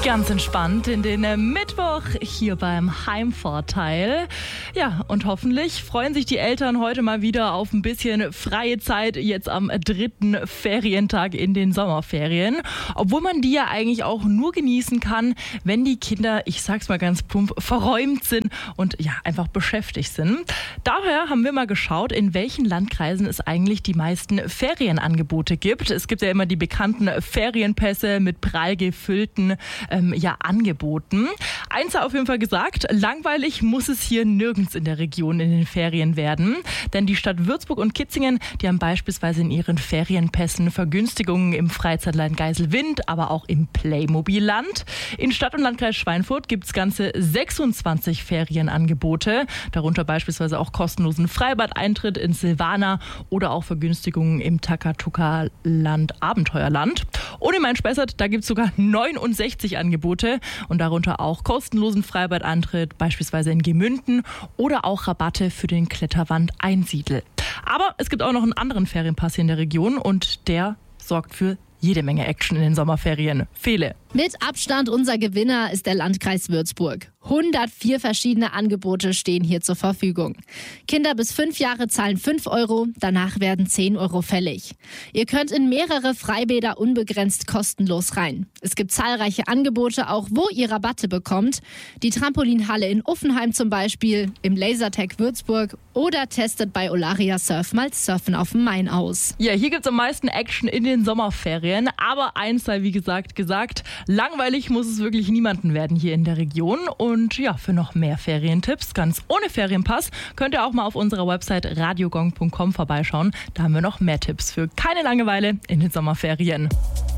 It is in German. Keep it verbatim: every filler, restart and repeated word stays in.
Ganz entspannt in den Mittwoch hier beim Heimvorteil. Ja, und hoffentlich freuen sich die Eltern heute mal wieder auf ein bisschen freie Zeit jetzt am dritten Ferientag in den Sommerferien. Obwohl man die ja eigentlich auch nur genießen kann, wenn die Kinder, ich sag's mal ganz plump, verräumt sind und ja, einfach beschäftigt sind. Daher haben wir mal geschaut, in welchen Landkreisen es eigentlich die meisten Ferienangebote gibt. Es gibt ja immer die bekannten Ferienpässe mit prall gefüllten ähm, ja, Angeboten. Eins hat auf jeden Fall gesagt, langweilig muss es hier nirgends in der Region in den Ferien werden. Denn die Stadt Würzburg und Kitzingen, die haben beispielsweise in ihren Ferienpässen Vergünstigungen im Freizeitland Geiselwind, aber auch im Playmobil-Land. In Stadt- und Landkreis Schweinfurt gibt es ganze sechsundzwanzig Ferienangebote, darunter beispielsweise auch kostenlosen Freibadeintritt in Silvana oder auch Vergünstigungen im Takatuka-Land Abenteuerland. Und in Main-Spessart, da gibt es sogar neunundsechzig Angebote und darunter auch kostenlosen Freibadeintritt, beispielsweise in Gemünden oder auch Rabatte für den Kletterwand Einsiedel. Aber es gibt auch noch einen anderen Ferienpass hier in der Region und der sorgt für jede Menge Action in den Sommerferien. Fele. Mit Abstand unser Gewinner ist der Landkreis Würzburg. hundertvier verschiedene Angebote stehen hier zur Verfügung. Kinder bis fünf Jahre zahlen fünf Euro, danach werden zehn Euro fällig. Ihr könnt in mehrere Freibäder unbegrenzt kostenlos rein. Es gibt zahlreiche Angebote, auch wo ihr Rabatte bekommt. Die Trampolinhalle in Uffenheim zum Beispiel, im Lasertag Würzburg oder testet bei Olaria Surf mal Surfen auf dem Main aus. Ja, hier gibt es am meisten Action in den Sommerferien, aber eins sei wie gesagt gesagt, langweilig muss es wirklich niemanden werden hier in der Region. Und ja, für noch mehr Ferientipps, ganz ohne Ferienpass, könnt ihr auch mal auf unserer Website radiogong punkt com vorbeischauen. Da haben wir noch mehr Tipps für keine Langeweile in den Sommerferien.